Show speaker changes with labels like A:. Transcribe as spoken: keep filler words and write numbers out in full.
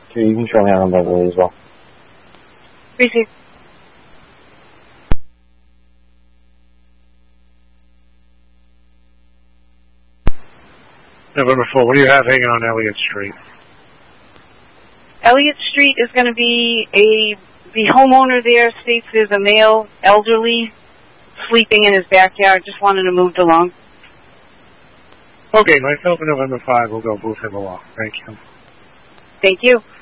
A: Okay, you can show me on Beverly as well.
B: Receive.
C: November four, what do you have hanging on Elliott Street?
B: Elliott Street is going to be a, the homeowner there states there's a male, elderly, sleeping in his backyard, just wanted to move along.
C: Okay, myself and November five will go move him along. Thank you.
B: Thank you.